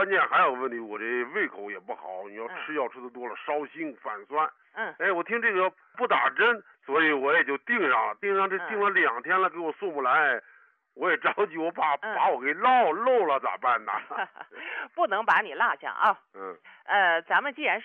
关键还有个问题，我这胃口也不好，你要吃药吃的多了，烧心反酸。哎，我听这个不打针，所以我也就订上了，订了2天了，给我送不来，我也着急，我怕把我给漏了咋办呢？ 不能把你落下啊。咱们既然